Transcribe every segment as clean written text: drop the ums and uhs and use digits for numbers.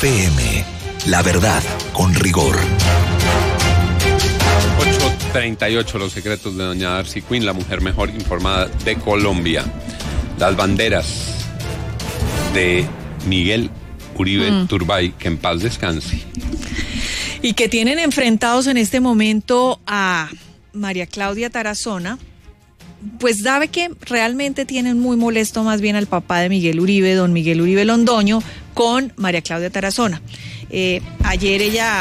FM. La verdad, con rigor. 8:38, los secretos de doña Darcy Quinn, la mujer mejor informada de Colombia. Las banderas de Miguel Uribe Turbay, que en paz descanse. Y que tienen enfrentados en este momento a María Claudia Tarazona, pues sabe que realmente tienen muy molesto más bien al papá de Miguel Uribe, don Miguel Uribe Londoño, con María Claudia Tarazona. Ayer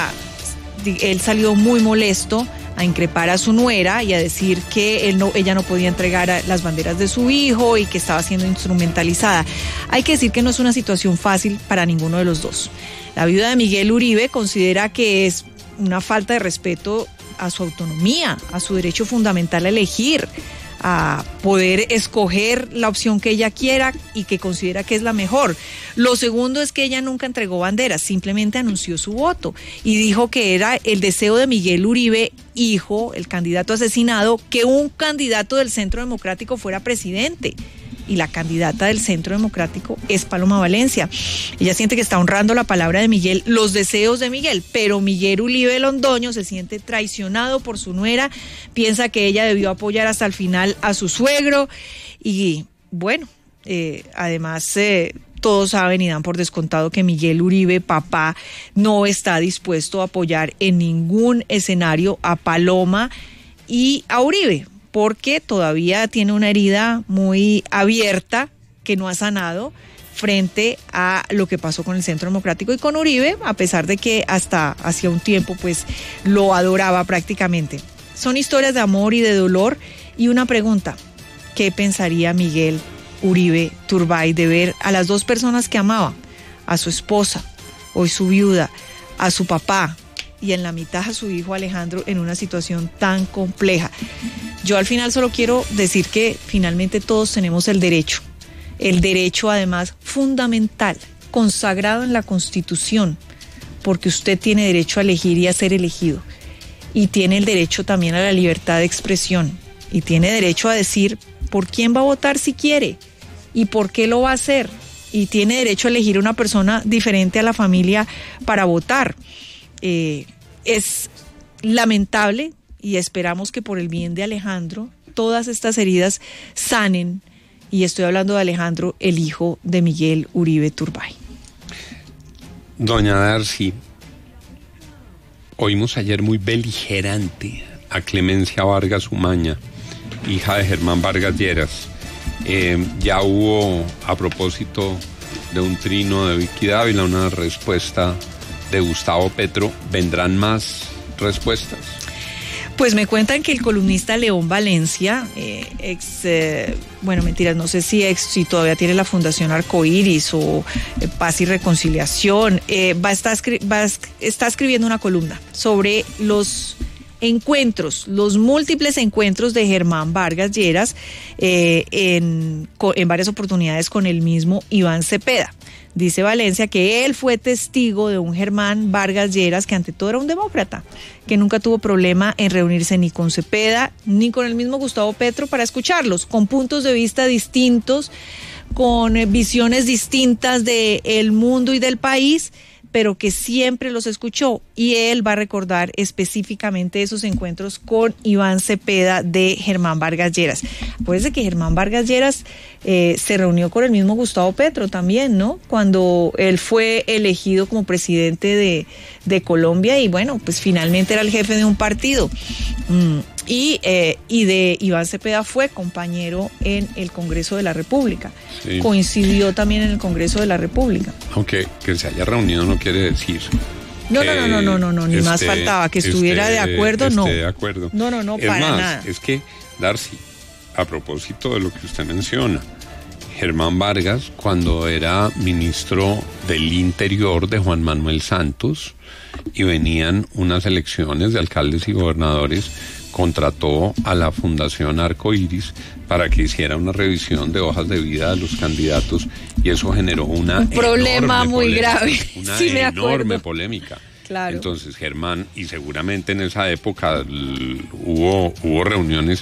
él salió muy molesto a increpar a su nuera y a decir que ella no podía entregar las banderas de su hijo y que estaba siendo instrumentalizada. Hay que decir que no es una situación fácil para ninguno de los dos. La viuda de Miguel Uribe considera que es una falta de respeto a su autonomía, a su derecho fundamental a elegir, a poder escoger la opción que ella quiera y que considera que es la mejor. Lo segundo es que ella nunca entregó banderas, simplemente anunció su voto y dijo que era el deseo de Miguel Uribe, hijo, el candidato asesinado, que un candidato del Centro Democrático fuera presidente. Y la candidata del Centro Democrático es Paloma Valencia. Ella siente que está honrando la palabra de Miguel, los deseos de Miguel, pero Miguel Uribe Londoño se siente traicionado por su nuera, piensa que ella debió apoyar hasta el final a su suegro y bueno, además todos saben y dan por descontado que Miguel Uribe, papá, no está dispuesto a apoyar en ningún escenario a Paloma y a Uribe, porque todavía tiene una herida muy abierta que no ha sanado frente a lo que pasó con el Centro Democrático y con Uribe, a pesar de que hasta hacía un tiempo pues lo adoraba prácticamente. Son historias de amor y de dolor y una pregunta: ¿qué pensaría Miguel Uribe Turbay de ver a las dos personas que amaba, a su esposa, hoy su viuda, a su papá y en la mitad a su hijo Alejandro en una situación tan compleja? Yo al final solo quiero decir que finalmente todos tenemos el derecho además fundamental, consagrado en la Constitución, porque usted tiene derecho a elegir y a ser elegido, y tiene el derecho también a la libertad de expresión, y tiene derecho a decir por quién va a votar si quiere, y por qué lo va a hacer, y tiene derecho a elegir una persona diferente a la familia para votar. Es lamentable y esperamos que por el bien de Alejandro todas estas heridas sanen, y estoy hablando de Alejandro, el hijo de Miguel Uribe Turbay. Doña Darcy, oímos ayer muy beligerante a Clemencia Vargas Umaña, hija de Germán Vargas Lleras. Ya hubo, a propósito de un trino de Vicky Dávila, una respuesta de Gustavo Petro. ¿Vendrán más respuestas? Pues me cuentan que el columnista León Valencia, no sé si todavía tiene la Fundación Arcoíris o Paz y Reconciliación, está escribiendo una columna sobre los múltiples encuentros de Germán Vargas Lleras en varias oportunidades con el mismo Iván Cepeda. Dice Valencia que él fue testigo de un Germán Vargas Lleras que ante todo era un demócrata, que nunca tuvo problema en reunirse ni con Cepeda ni con el mismo Gustavo Petro para escucharlos, con puntos de vista distintos, con visiones distintas del mundo y del país, pero que siempre los escuchó, y él va a recordar específicamente esos encuentros con Iván Cepeda de Germán Vargas Lleras. Acuérdense que Germán Vargas Lleras se reunió con el mismo Gustavo Petro también, ¿no? Cuando él fue elegido como presidente de Colombia, y bueno, pues finalmente era el jefe de un partido. Y de Iván Cepeda fue compañero en el Congreso de la República. Sí. Coincidió también en el Congreso de la República. Aunque que se haya reunido no quiere decir. No, ni más faltaba que estuviera de acuerdo, no. De acuerdo. No, para nada. Es que, Darcy, a propósito de lo que usted menciona, Germán Vargas, cuando era ministro del Interior de Juan Manuel Santos y venían unas elecciones de alcaldes y gobernadores, contrató a la Fundación Arcoíris para que hiciera una revisión de hojas de vida de los candidatos, y eso generó un problema muy grave. Una sí, enorme polémica. Claro. Entonces Germán, y seguramente en esa época hubo reuniones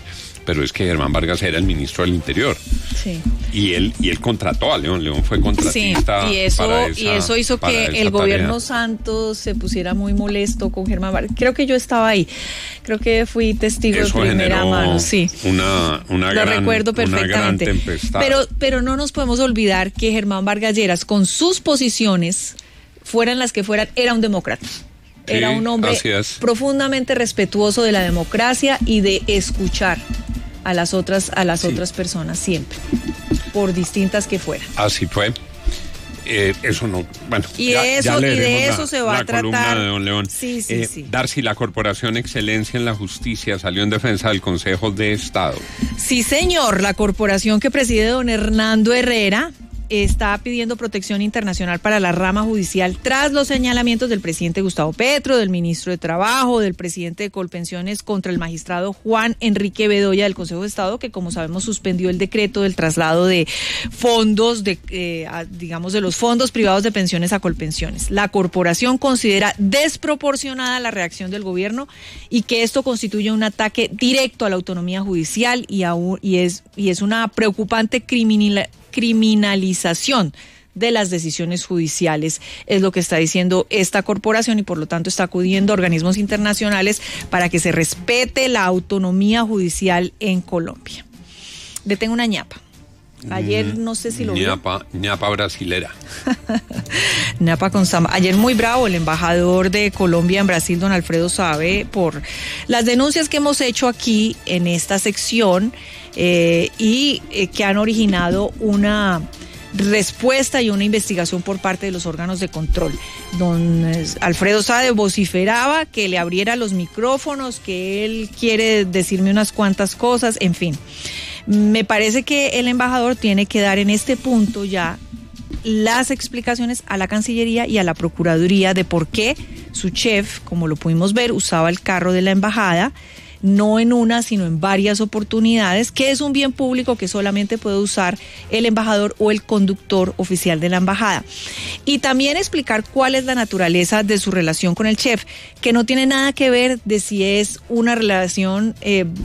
pero es que Germán Vargas era el ministro del Interior. Sí. Y él contrató a León. León fue contratista. Sí, y eso hizo que el gobierno Santos se pusiera muy molesto con Germán Vargas. Creo que yo estaba ahí. Creo que fui testigo eso de primera mano. Sí. Lo recuerdo perfectamente. Una gran tempestad. Pero no nos podemos olvidar que Germán Vargas Lleras, con sus posiciones, fueran las que fueran, era un demócrata. Era un hombre profundamente respetuoso de la democracia y de escuchar a las otras personas siempre, por distintas que fueran. Así fue. Eso no, bueno, y de eso se va a tratar. De don León. Sí. Darcy, la Corporación Excelencia en la Justicia salió en defensa del Consejo de Estado. Sí, señor, la corporación que preside don Hernando Herrera está pidiendo protección internacional para la rama judicial tras los señalamientos del presidente Gustavo Petro, del ministro de Trabajo, del presidente de Colpensiones contra el magistrado Juan Enrique Bedoya del Consejo de Estado, que como sabemos suspendió el decreto del traslado de fondos, de los fondos privados de pensiones a Colpensiones. La corporación considera desproporcionada la reacción del gobierno y que esto constituye un ataque directo a la autonomía judicial y es una preocupante criminalización de las decisiones judiciales, es lo que está diciendo esta corporación y por lo tanto está acudiendo a organismos internacionales para que se respete la autonomía judicial en Colombia. Le tengo una ñapa. Ayer no sé si lo vio. ñapa brasilera. ñapa con samba. Ayer muy bravo el embajador de Colombia en Brasil, don Alfredo Sabe, por las denuncias que hemos hecho aquí en esta sección y que han originado una respuesta y una investigación por parte de los órganos de control. Don Alfredo Sabe vociferaba que le abriera los micrófonos, que él quiere decirme unas cuantas cosas, en fin. Me parece que el embajador tiene que dar en este punto ya las explicaciones a la Cancillería y a la Procuraduría de por qué su chef, como lo pudimos ver, usaba el carro de la embajada, no en una, sino en varias oportunidades, que es un bien público que solamente puede usar el embajador o el conductor oficial de la embajada. Y también explicar cuál es la naturaleza de su relación con el chef, que no tiene nada que ver de si es una relación,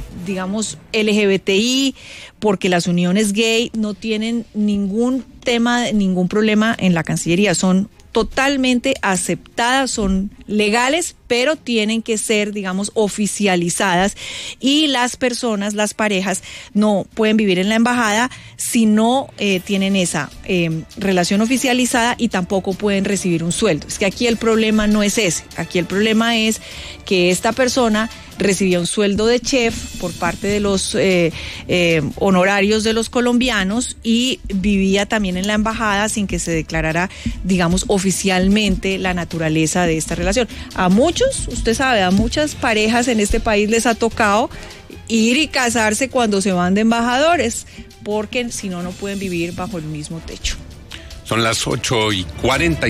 LGBTI, porque las uniones gay no tienen ningún problema en la Cancillería, son totalmente aceptadas, son legales, pero tienen que ser, oficializadas y las personas, las parejas, no pueden vivir en la embajada si no tienen esa relación oficializada y tampoco pueden recibir un sueldo. Es que aquí el problema no es ese, aquí el problema es que esta persona recibía un sueldo de chef por parte de los honorarios de los colombianos y vivía también en la embajada sin que se declarara, oficialmente la naturaleza de esta relación. A muchos, usted sabe, a muchas parejas en este país les ha tocado ir y casarse cuando se van de embajadores, porque si no, no pueden vivir bajo el mismo techo. Son las 8:46.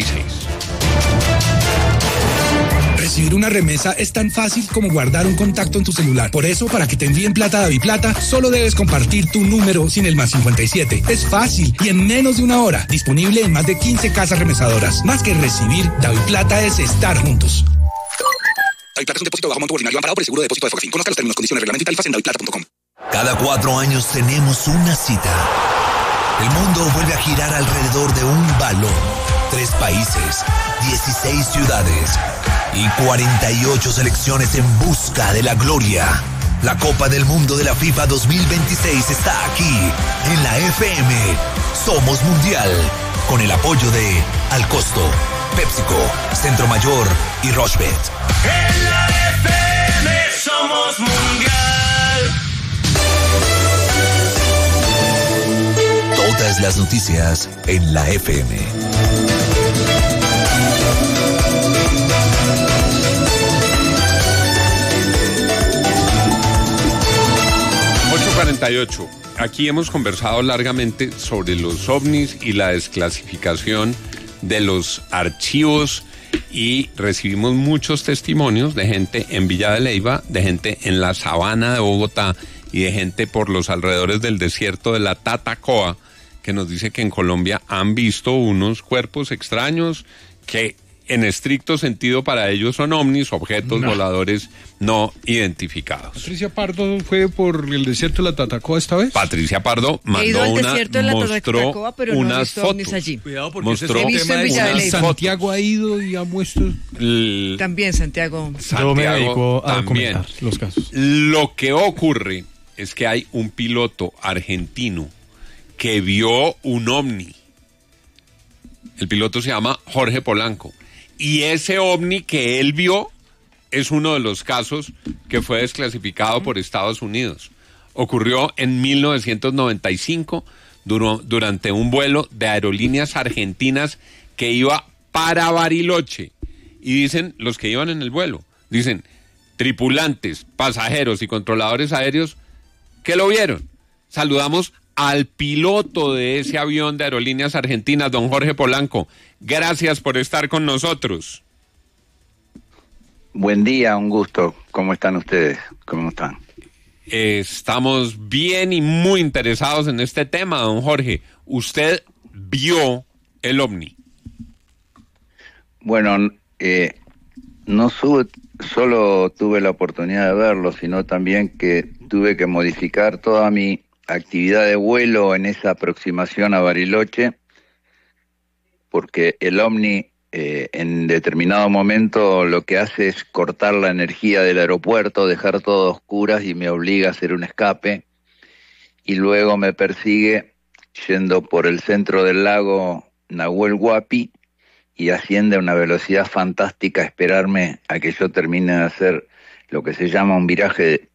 Recibir una remesa es tan fácil como guardar un contacto en tu celular. Por eso, para que te envíen plata a DaviPlata, solo debes compartir tu número sin el +57. Es fácil y en menos de una hora. Disponible en más de 15 casas remesadoras. Más que recibir, DaviPlata es estar juntos. DaviPlata es un depósito de bajo monto ordinario amparado por el seguro de depósito de Fogafín. Conozca los términos, condiciones, reglamento y tarifas en daviplata.com. Cada 4 años tenemos una cita. El mundo vuelve a girar alrededor de un balón. 3 países, 16 ciudades y 48 selecciones en busca de la gloria. La Copa del Mundo de la FIFA 2026 está aquí, en la FM. Somos Mundial, con el apoyo de Al Costo, PepsiCo, Centro Mayor y Rochebet. En la FM somos Mundial. Todas las noticias en la FM. Aquí hemos conversado largamente sobre los ovnis y la desclasificación de los archivos y recibimos muchos testimonios de gente en Villa de Leyva, de gente en la sabana de Bogotá y de gente por los alrededores del desierto de la Tatacoa, que nos dice que en Colombia han visto unos cuerpos extraños que en estricto sentido para ellos son ovnis, objetos voladores no identificados. Patricia Pardo fue por el desierto de la Tatacoa esta vez. Patricia Pardo mandó mostró unas fotos. Allí. Cuidado porque Mostró ese es He visto el en tema Villa de de Leyva. Santiago ha ido y ha muestro. También Santiago. Yo me dedico a también. documentar los casos. Lo que ocurre es que hay un piloto argentino que vio un ovni. El piloto se llama Jorge Polanco. Y ese ovni que él vio es uno de los casos que fue desclasificado por Estados Unidos. Ocurrió en 1995 durante un vuelo de Aerolíneas Argentinas que iba para Bariloche. Y dicen, los que iban en el vuelo, dicen, tripulantes, pasajeros y controladores aéreos que lo vieron. Saludamos al piloto de ese avión de Aerolíneas Argentinas, don Jorge Polanco. Gracias por estar con nosotros. Buen día, un gusto. ¿Cómo están ustedes? ¿Cómo están? Estamos bien y muy interesados en este tema, don Jorge. Usted vio el ovni. Bueno, no solo tuve la oportunidad de verlo, sino también que tuve que modificar toda mi actividad de vuelo en esa aproximación a Bariloche, porque el ovni en determinado momento lo que hace es cortar la energía del aeropuerto, dejar todo a oscuras y me obliga a hacer un escape, y luego me persigue yendo por el centro del lago Nahuel Huapi y asciende a una velocidad fantástica a esperarme a que yo termine de hacer lo que se llama un viraje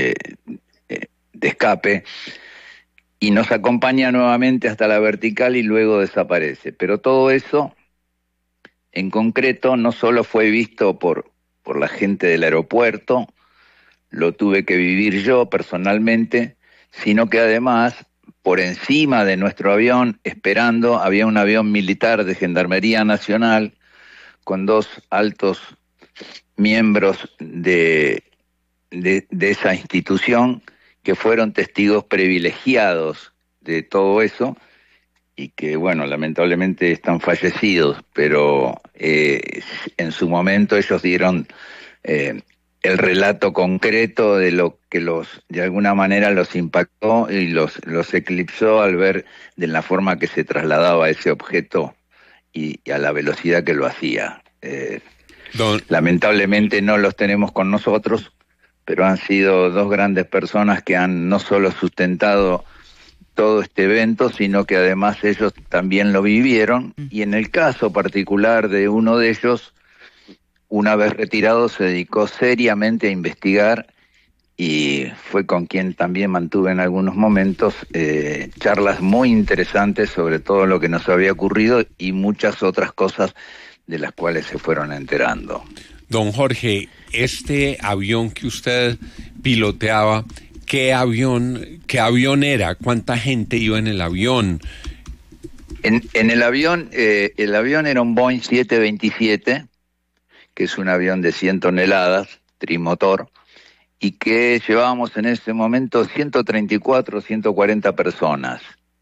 de escape, y nos acompaña nuevamente hasta la vertical y luego desaparece. Pero todo eso, en concreto, no solo fue visto por la gente del aeropuerto, lo tuve que vivir yo personalmente, sino que además, por encima de nuestro avión, esperando, había un avión militar de Gendarmería Nacional con dos altos miembros de esa institución que fueron testigos privilegiados de todo eso y que, bueno, lamentablemente están fallecidos, pero en su momento ellos dieron el relato concreto de lo que de alguna manera los impactó y los eclipsó al ver de la forma que se trasladaba ese objeto y a la velocidad que lo hacía. Lamentablemente no los tenemos con nosotros, pero han sido dos grandes personas que han no solo sustentado todo este evento, sino que además ellos también lo vivieron, y en el caso particular de uno de ellos, una vez retirado se dedicó seriamente a investigar y fue con quien también mantuve en algunos momentos charlas muy interesantes sobre todo lo que nos había ocurrido y muchas otras cosas de las cuales se fueron enterando. Don Jorge, este avión que usted piloteaba, ¿qué avión era? ¿Cuánta gente iba en el avión? En el avión era un Boeing 727, que es un avión de 100 toneladas, trimotor, y que llevábamos en ese momento 134, 140 personas.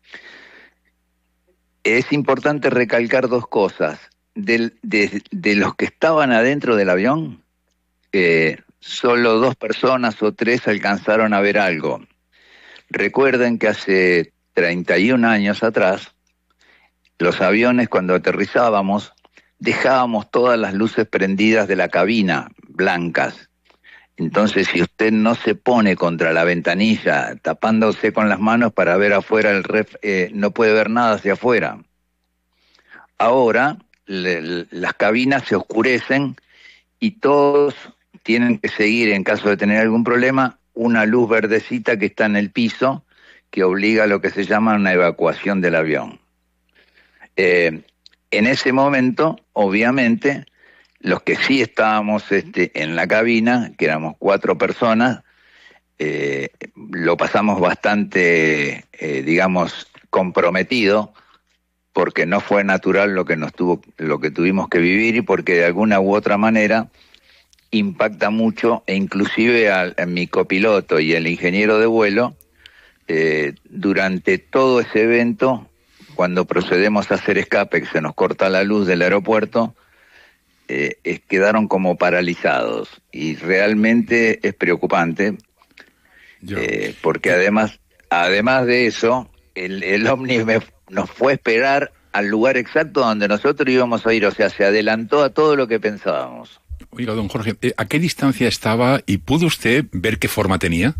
Es importante recalcar dos cosas. De los que estaban adentro del avión, solo 2 personas o 3 alcanzaron a ver algo. Recuerden que hace 31 años atrás, los aviones cuando aterrizábamos, dejábamos todas las luces prendidas de la cabina, blancas. Entonces, si usted no se pone contra la ventanilla, tapándose con las manos para ver afuera no puede ver nada hacia afuera. Ahora, las cabinas se oscurecen y todos tienen que seguir, en caso de tener algún problema, una luz verdecita que está en el piso, que obliga a lo que se llama una evacuación del avión. En ese momento, obviamente, los que sí estábamos en la cabina, que éramos 4 personas, lo pasamos bastante, comprometido, porque no fue natural lo que tuvimos que vivir y porque de alguna u otra manera impacta mucho, e inclusive a mi copiloto y el ingeniero de vuelo, durante todo ese evento, cuando procedemos a hacer escape, que se nos corta la luz del aeropuerto, quedaron como paralizados y realmente es preocupante porque además de eso el OVNI nos fue a esperar al lugar exacto donde nosotros íbamos a ir, o sea, se adelantó a todo lo que pensábamos. Oiga, don Jorge, ¿a qué distancia estaba y pudo usted ver qué forma tenía?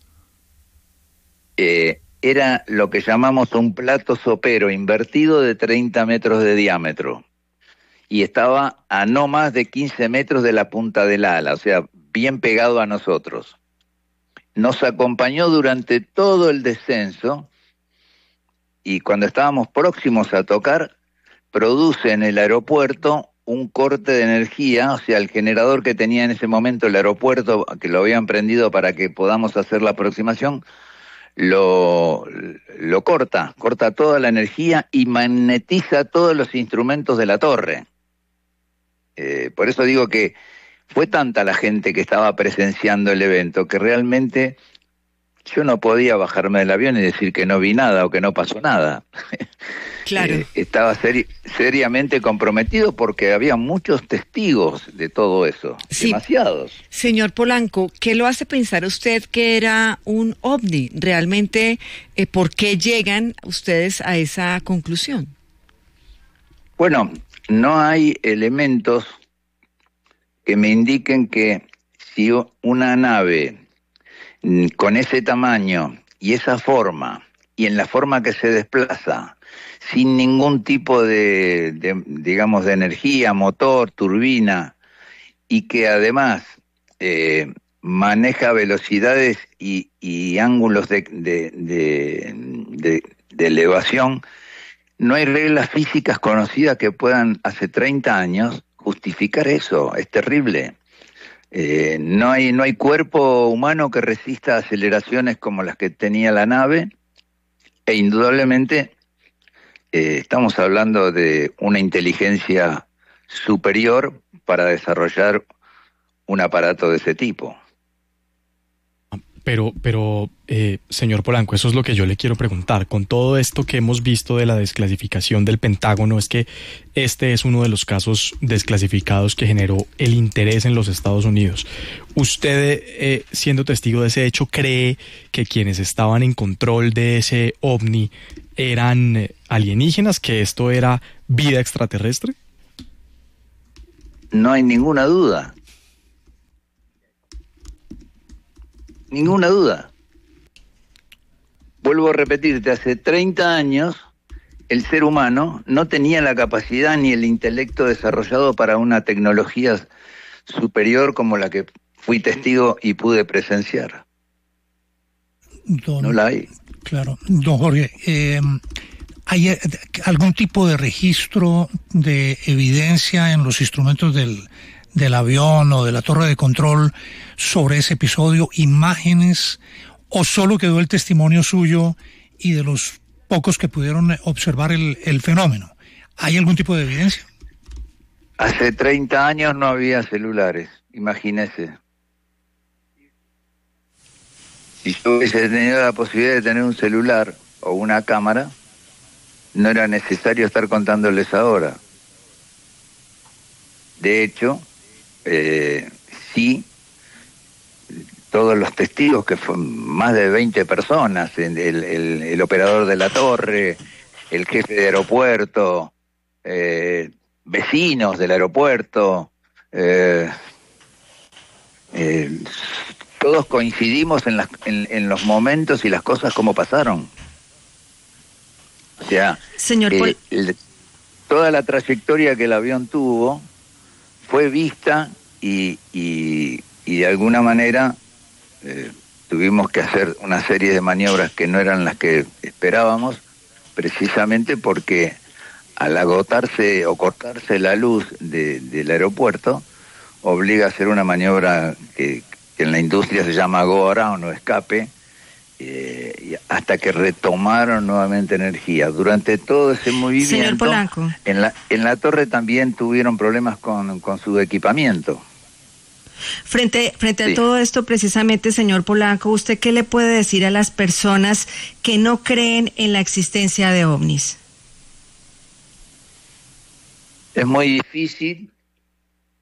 Era lo que llamamos un plato sopero invertido de 30 metros de diámetro y estaba a no más de 15 metros de la punta del ala, o sea, bien pegado a nosotros. Nos acompañó durante todo el descenso y cuando estábamos próximos a tocar, produce en el aeropuerto un corte de energía, o sea, el generador que tenía en ese momento el aeropuerto, que lo habían prendido para que podamos hacer la aproximación, lo corta toda la energía y magnetiza todos los instrumentos de la torre. Por eso digo que fue tanta la gente que estaba presenciando el evento que realmente yo no podía bajarme del avión y decir que no vi nada o que no pasó nada. Claro. Estaba seriamente comprometido porque había muchos testigos de todo eso, sí. Demasiados. Señor Polanco, ¿qué lo hace pensar usted que era un ovni? Realmente, ¿por qué llegan ustedes a esa conclusión? Bueno, no hay elementos que me indiquen que si una nave con ese tamaño y esa forma, y en la forma que se desplaza, sin ningún tipo de digamos, de energía, motor, turbina, y que además maneja velocidades y ángulos de elevación, no hay reglas físicas conocidas que puedan, hace 30 años, justificar eso. Es terrible. No hay cuerpo humano que resista aceleraciones como las que tenía la nave, e indudablemente estamos hablando de una inteligencia superior para desarrollar un aparato de ese tipo. Pero señor Polanco, eso es lo que yo le quiero preguntar. Con todo esto que hemos visto de la desclasificación del Pentágono, es que este es uno de los casos desclasificados que generó el interés en los Estados Unidos. ¿Usted, siendo testigo de ese hecho, cree que quienes estaban en control de ese ovni eran alienígenas, que esto era vida extraterrestre? No hay ninguna duda. Ninguna duda. Vuelvo a repetirte, hace 30 años el ser humano no tenía la capacidad ni el intelecto desarrollado para una tecnología superior como la que fui testigo y pude presenciar. No la hay. Claro. Don Jorge, ¿hay algún tipo de registro de evidencia en los instrumentos del avión o de la torre de control sobre ese episodio, imágenes, o solo quedó el testimonio suyo y de los pocos que pudieron observar el fenómeno? ¿Hay algún tipo de evidencia? Hace 30 años no había celulares, imagínese. Si yo hubiese tenido la posibilidad de tener un celular o una cámara, no era necesario estar contándoles ahora. De hecho, sí, todos los testigos, que fueron más de 20 personas, el operador de la torre, el jefe de aeropuerto, vecinos del aeropuerto, todos coincidimos en los momentos y las cosas como pasaron. O sea, señor toda la trayectoria que el avión tuvo fue vista y de alguna manera tuvimos que hacer una serie de maniobras que no eran las que esperábamos, precisamente porque al agotarse o cortarse la luz del aeropuerto, obliga a hacer una maniobra que en la industria se llama go around o escape, hasta que retomaron nuevamente energía. Durante todo ese movimiento, señor Polanco, en la torre también tuvieron problemas con su equipamiento. Frente Sí. a todo esto, precisamente, señor Polanco, ¿usted qué le puede decir a las personas que no creen en la existencia de ovnis? Es muy difícil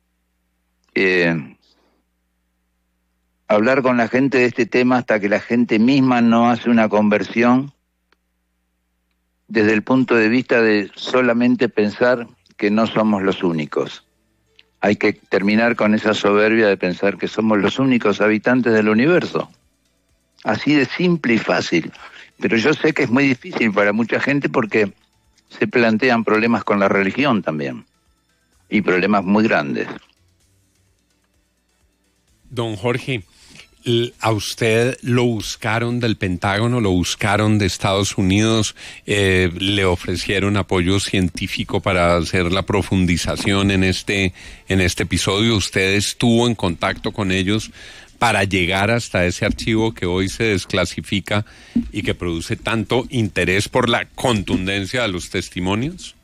hablar con la gente de este tema hasta que la gente misma no hace una conversión desde el punto de vista de solamente pensar que no somos los únicos. Hay que terminar con esa soberbia de pensar que somos los únicos habitantes del universo. Así de simple y fácil. Pero yo sé que es muy difícil para mucha gente porque se plantean problemas con la religión también. Y problemas muy grandes. Don Jorge, ¿a usted lo buscaron del Pentágono, lo buscaron de Estados Unidos, le ofrecieron apoyo científico para hacer la profundización en este episodio? ¿Usted estuvo en contacto con ellos para llegar hasta ese archivo que hoy se desclasifica y que produce tanto interés por la contundencia de los testimonios?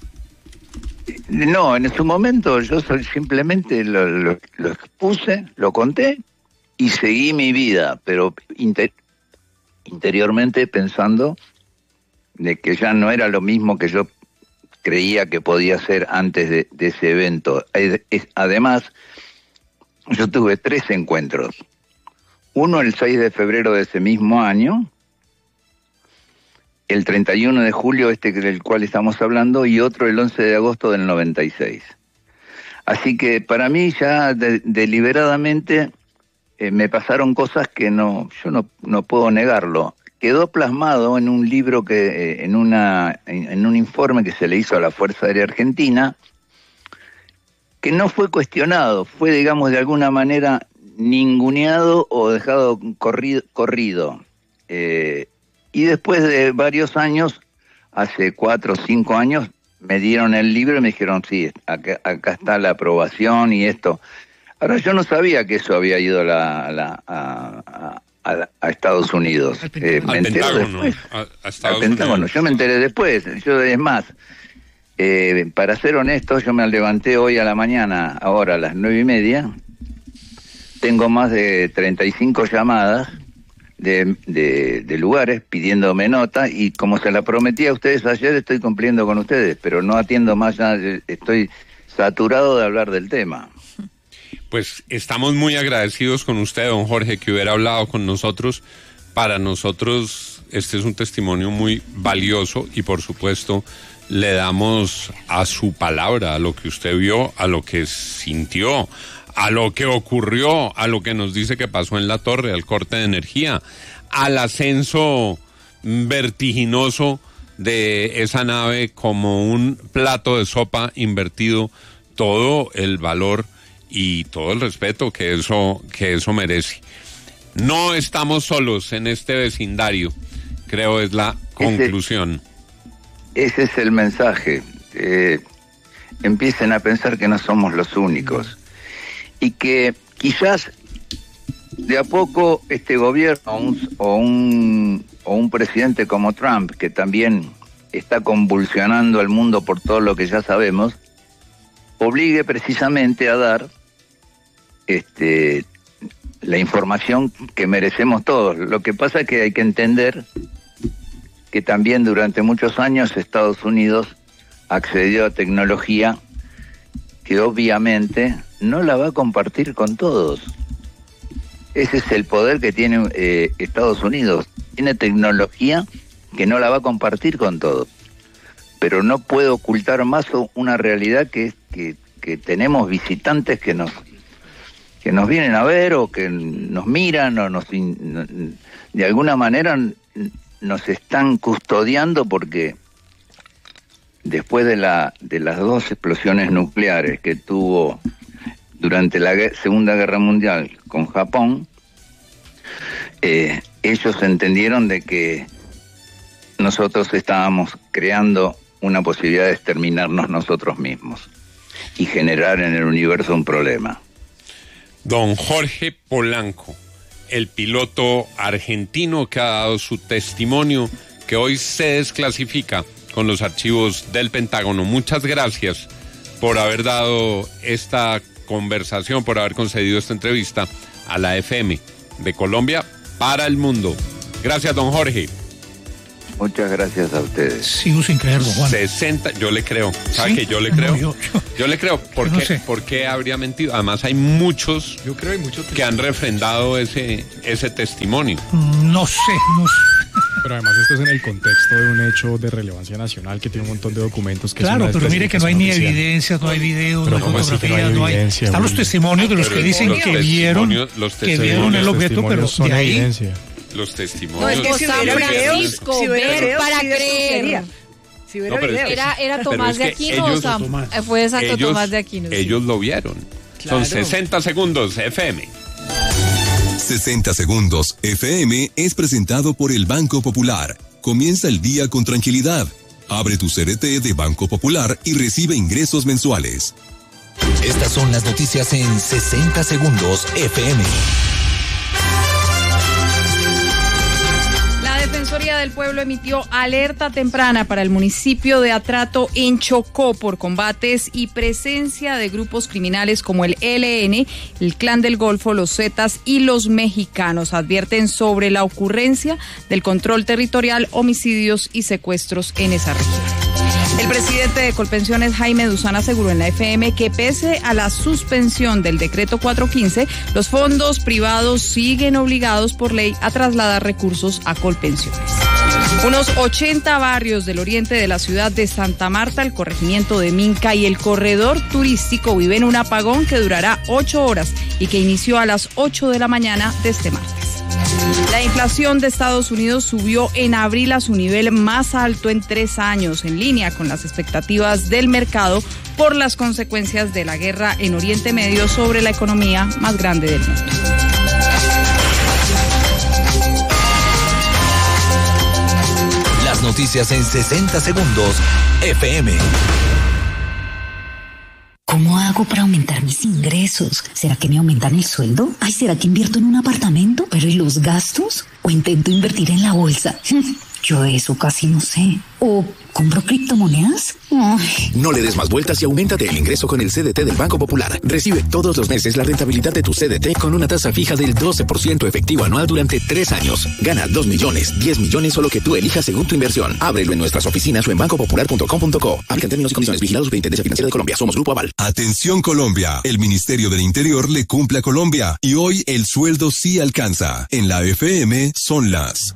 No, en su momento yo simplemente lo expuse, lo conté y seguí mi vida, pero interiormente pensando de que ya no era lo mismo que yo creía que podía ser antes de ese evento. Además, yo tuve 3 encuentros. Uno el 6 de febrero de ese mismo año, el 31 de julio, del cual estamos hablando, y otro el 11 de agosto del 96. Así que para mí ya deliberadamente me pasaron cosas que yo no puedo negarlo. Quedó plasmado en un libro en un informe que se le hizo a la Fuerza Aérea Argentina, que no fue cuestionado, fue, digamos, de alguna manera ninguneado o dejado corrido. Y después de varios años, hace 4 o 5 años, me dieron el libro y me dijeron, sí, acá está la aprobación y esto. Ahora, yo no sabía que eso había ido a Estados Unidos. Me enteré después. Al Pentágono. Yo me enteré después. Es más, para ser honesto, yo me levanté hoy a la mañana, ahora a las 9:30. Tengo más de 35 llamadas de lugares pidiéndome nota, y como se la prometí a ustedes ayer, estoy cumpliendo con ustedes, pero no atiendo más, ya estoy saturado de hablar del tema. Pues estamos muy agradecidos con usted, don Jorge, que hubiera hablado con nosotros. Para nosotros este es un testimonio muy valioso y por supuesto le damos a su palabra, a lo que usted vio, a lo que sintió, a lo que ocurrió, a lo que nos dice que pasó en la torre, al corte de energía, al ascenso vertiginoso de esa nave como un plato de sopa invertido, todo el valor y todo el respeto que eso merece. No estamos solos en este vecindario, creo es la conclusión. Ese es el mensaje. Empiecen a pensar que no somos los únicos. Y que quizás de a poco este gobierno o un presidente como Trump, que también está convulsionando al mundo por todo lo que ya sabemos, obligue precisamente a dar la información que merecemos todos. Lo que pasa es que hay que entender que también durante muchos años Estados Unidos accedió a tecnología que obviamente no la va a compartir con todos. Ese es el poder que tiene Estados Unidos. Tiene tecnología que no la va a compartir con todos. Pero no puede ocultar más una realidad que es que tenemos visitantes que nos vienen a ver o que nos miran o de alguna manera nos están custodiando, porque después de las 2 explosiones nucleares que tuvo durante la Segunda Guerra Mundial con Japón, ellos entendieron de que nosotros estábamos creando una posibilidad de exterminarnos nosotros mismos y generar en el universo un problema. Don Jorge Polanco, el piloto argentino que ha dado su testimonio, que hoy se desclasifica con los archivos del Pentágono. Muchas gracias por haber dado esta conversación, por haber concedido esta entrevista a la FM de Colombia para el mundo. Gracias, don Jorge. Muchas gracias a ustedes. Sigo sin creerlo, Juan. 60, yo le creo. ¿Sabe ¿Sí? que yo le creo? No, yo le creo. ¿Por no qué? sé. ¿Por qué habría mentido? Además hay muchos, Yo creo que hay muchos que han refrendado ese testimonio. No sé. Pero además esto es en el contexto de un hecho de relevancia nacional que tiene un montón de documentos que Claro, es una pero mire que no hay ni desclasificación evidencias, no hay videos, Pero no hay ¿cómo así que no hay fotografías, no hay... evidencia, Están los Willy? testimonios de los que dicen Los que vieron el objeto, pero testimonios son de ahí... evidencia. Los testimonios. No, es que San Francisco, ver para creer. Si hubiera No, pero es videos. que- Era Pero Tomás es de que Aquino o ellos- San... Fue exacto Tomás de Aquino. Sí. Ellos lo vieron. Claro. Son 60 segundos, FM. 60 segundos FM es presentado por el Banco Popular. Comienza el día con tranquilidad. Abre tu CDT de Banco Popular y recibe ingresos mensuales. Estas son las noticias en 60 segundos FM. La Defensoría del Pueblo emitió alerta temprana para el municipio de Atrato en Chocó por combates y presencia de grupos criminales como el ELN, el Clan del Golfo, los Zetas y los Mexicanos. Advierten sobre la ocurrencia del control territorial, homicidios y secuestros en esa región. El presidente de Colpensiones, Jaime Duzán, aseguró en la FM que pese a la suspensión del decreto 415, los fondos privados siguen obligados por ley a trasladar recursos a Colpensiones. Unos 80 barrios del oriente de la ciudad de Santa Marta, el corregimiento de Minca y el corredor turístico viven un apagón que durará 8 horas y que inició a las 8 de la mañana de este martes. La inflación de Estados Unidos subió en abril a su nivel más alto en 3 años, en línea con las expectativas del mercado por las consecuencias de la guerra en Oriente Medio sobre la economía más grande del mundo. Las noticias en 60 segundos FM. ¿Cómo hago para aumentar mis ingresos? ¿Será que me aumentan el sueldo? Ay, ¿será que invierto en un apartamento? ¿Pero y los gastos? ¿O intento invertir en la bolsa? Yo eso casi no sé. ¿O compro criptomonedas? Ay. No le des más vueltas y auméntate el ingreso con el CDT del Banco Popular. Recibe todos los meses la rentabilidad de tu CDT con una tasa fija del 12% efectivo anual durante 3 años. Gana 2 millones, 10 millones o lo que tú elijas según tu inversión. Ábrelo en nuestras oficinas o en bancopopular.com.co. Aplican términos y condiciones. Vigilados Superintendencia Financiera de Colombia. Somos Grupo Aval. Atención Colombia, el Ministerio del Interior le cumple a Colombia y hoy el sueldo sí alcanza. En la FM son las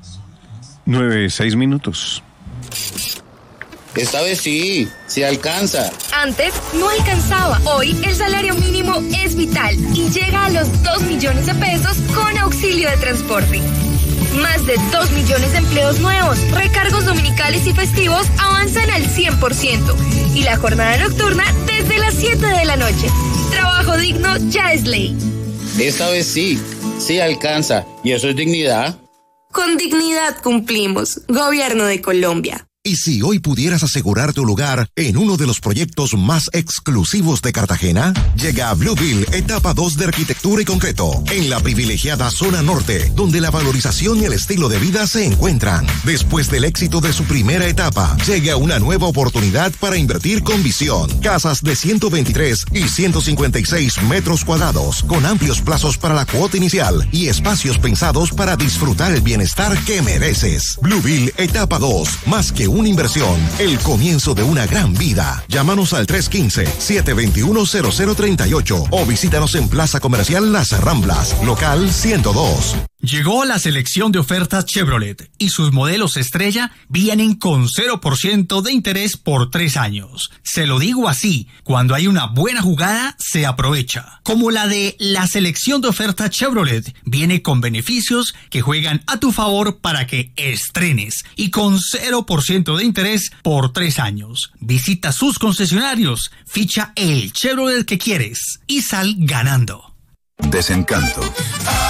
9:06. Esta vez sí alcanza. Antes no alcanzaba. Hoy el salario mínimo es vital y llega a los 2 millones de pesos con auxilio de transporte. Más de 2 millones de empleos nuevos, recargos dominicales y festivos avanzan al 100%. Y la jornada nocturna desde las 7 de la noche. Trabajo digno ya es ley. Esta vez sí alcanza. ¿Y eso es dignidad? Con dignidad cumplimos. Gobierno de Colombia. ¿Y si hoy pudieras asegurar tu lugar en uno de los proyectos más exclusivos de Cartagena? Llega Bluebill, etapa 2 de arquitectura y concreto, en la privilegiada zona norte, donde la valorización y el estilo de vida se encuentran. Después del éxito de su primera etapa, llega una nueva oportunidad para invertir con visión. Casas de 123 y 156 metros cuadrados, con amplios plazos para la cuota inicial y espacios pensados para disfrutar el bienestar que mereces. Bluebill, etapa 2, más que una inversión, el comienzo de una gran vida. Llámanos al 315-721-0038 o visítanos en Plaza Comercial Las Ramblas, local 102. Llegó la selección de ofertas Chevrolet y sus modelos estrella vienen con 0% de interés por 3 años. Se lo digo así, cuando hay una buena jugada se aprovecha. Como la de la selección de ofertas Chevrolet, viene con beneficios que juegan a tu favor para que estrenes y con 0% de interés por 3 años. Visita sus concesionarios, ficha el Chevrolet que quieres y sal ganando. Desencanto.